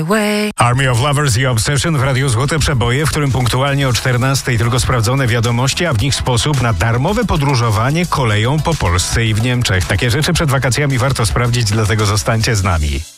way. Army of Lovers i Obsession w Radiu Złote Przeboje, w którym punktualnie o 14:00 tylko sprawdzone wiadomości, a w nich sposób na darmowe podróżowanie koleją po Polsce i w Niemczech. Takie rzeczy przed wakacjami warto sprawdzić, dlatego zostańcie z nami.